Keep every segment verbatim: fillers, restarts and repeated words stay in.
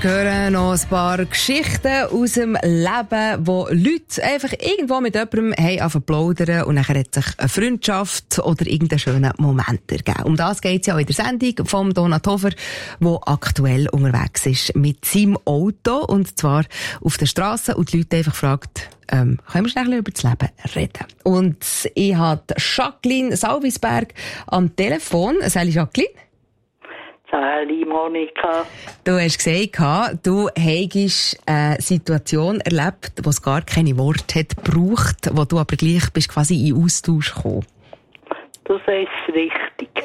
hören noch ein paar Geschichten aus dem Leben, wo Leute einfach irgendwo mit jemandem haben angefangen zu plaudern und dann hat sich eine Freundschaft oder irgendeinen schönen Moment ergeben. Um das geht es ja auch in der Sendung vom Donat Hofer, der aktuell unterwegs ist mit seinem Auto und zwar auf der Straße und die Leute einfach fragt, ähm, können wir schnell über das Leben reden? Und ich habe Jacqueline Salvisberg am Telefon. Salut Jacqueline. Salut Monika. Du hast gesagt, du hättest eine Situation erlebt, wo es gar keine Worte hat gebraucht, wo du aber gleich bist quasi in Austausch gekommen. Das ist richtig.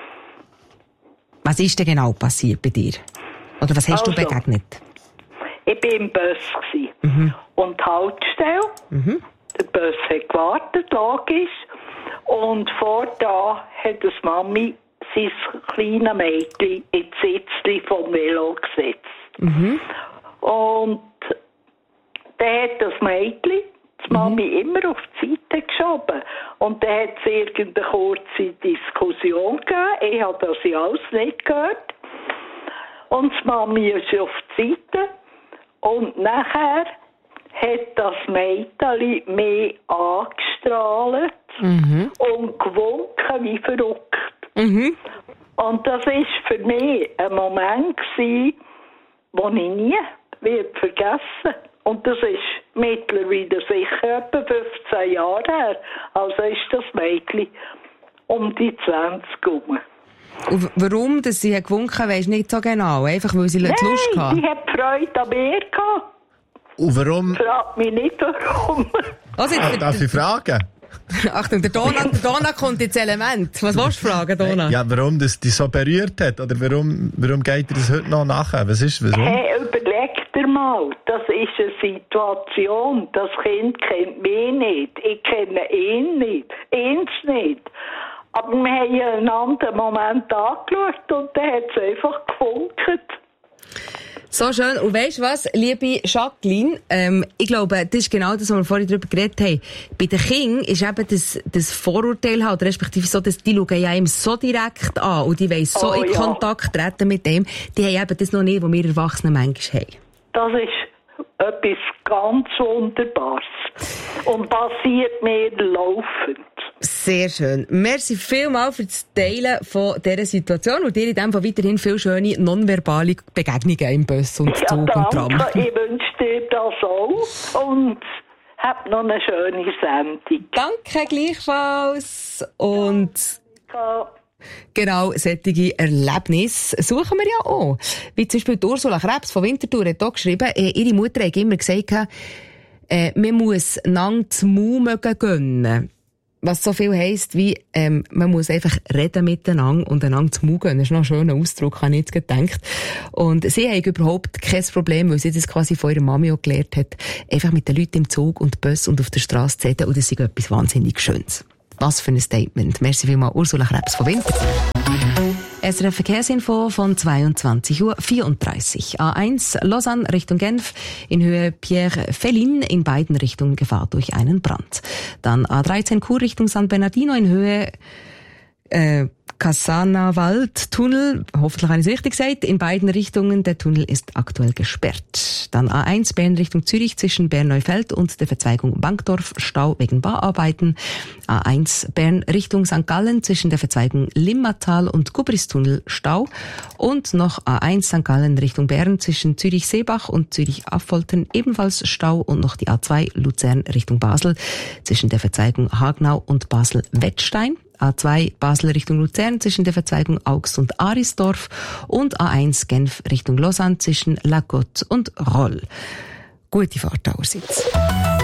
Was ist denn genau passiert bei dir? Oder was hast also, du begegnet? Ich war im Bus mhm. und die Haltestelle. Mhm. Der Bus hat gewartet, logisch. Und vor da hat das Mami sein kleines Mädchen ins Sitzchen vom Velo gesetzt. Mhm. Und dann hat das Mädchen die Mami mhm. immer auf die Seite geschoben. Und dann hat es irgendeine kurze Diskussion gegeben. Ich habe das ja alles nicht gehört. Und die Mami ist auf die Seite. Und nachher hat das Mädchen mehr angestrahlt mhm. und gewunken wie verrückt. Mhm. Und das war für mich ein Moment, den ich nie wird vergessen. Und das ist mittlerweile sicher etwa fünfzehn Jahre her. Also ist das Mädchen um die zwanzig herum. Und warum dass sie gewunken hat, weisst du nicht so genau? Einfach weil sie Nein, Lust hatte? sie hat Freude an mir gehabt. Und warum? Frag mich nicht, warum. Also, ah, darf ich fragen? Achtung, der Donat, der Donat kommt ins Element. Was willst du fragen, Donat? Ja, warum das dich so berührt hat? Oder warum, warum geht dir das heute noch nachher? Was ist, warum? Hey, überleg dir mal. Das ist eine Situation. Das Kind kennt mich nicht. Ich kenne ihn nicht. Eins nicht. Aber wir haben ja einen anderen Moment angeschaut und dann hat es einfach gefunkt. So schön. Und weisst du was, liebe Jacqueline? Ähm, ich glaube, das ist genau das, was wir vorhin darüber geredet haben. Bei den Kindern ist eben das, das Vorurteil halt, respektive so, dass die schauen ja ihm so direkt an und die wollen so oh, in ja. Kontakt treten mit dem. Die haben eben das noch nicht, was wir Erwachsenen manchmal haben. Das ist etwas ganz Wunderbares. Und passiert mir laufend. Sehr schön. Merci vielmals für das Teilen von dieser Situation und dir in dem Fall weiterhin viel schöne nonverbale Begegnungen im Bus und ja, Zug danke. und Tram. Ich wünsche dir das auch und hab noch eine schöne Sendung. Danke gleichfalls. Und ja. Genau, solche Erlebnisse suchen wir ja auch. Wie zum Beispiel Ursula Krebs von Winterthur hat auch geschrieben, ihre Mutter hat immer gesagt, äh, man muss einander das Maul gönnen. Was so viel heisst, wie, ähm, man muss einfach reden miteinander und einander zu Maul gönnen. Das ist noch ein schöner Ausdruck, habe ich jetzt gedacht. Und sie haben überhaupt kein Problem, weil sie das quasi von ihrer Mami auch gelernt hat, einfach mit den Leuten im Zug und Bus und auf der Straße zu reden. Und das ist etwas wahnsinnig Schönes. Was für ein Statement. Merci vielmals, Ursula Krebs von Winterthur. S R F Verkehrsinfo von zweiundzwanzig Uhr vierunddreißig. A eins Lausanne Richtung Genf in Höhe Pierre Fellin in beiden Richtungen Gefahr durch einen Brand. Dann A dreizehn Chur Richtung San Bernardino in Höhe äh, Casana-Wald-Tunnel, hoffentlich habe ich es richtig gesagt, in beiden Richtungen. Der Tunnel ist aktuell gesperrt. Dann A eins Bern Richtung Zürich zwischen Bern-Neufeld und der Verzweigung Bankdorf, Stau wegen Bauarbeiten. A eins Bern Richtung Sankt Gallen zwischen der Verzweigung Limmatal und Gubristunnel, Stau. Und noch A eins Sankt Gallen Richtung Bern zwischen Zürich-Seebach und Zürich-Affoltern, ebenfalls Stau. Und noch die A zwei Luzern Richtung Basel zwischen der Verzweigung Hagnau und Basel-Wettstein. A zwei Basel Richtung Luzern zwischen der Verzweigung Augst und Arisdorf und A eins Genf Richtung Lausanne zwischen La Côte und Rolle. Gute Fahrt allerseits.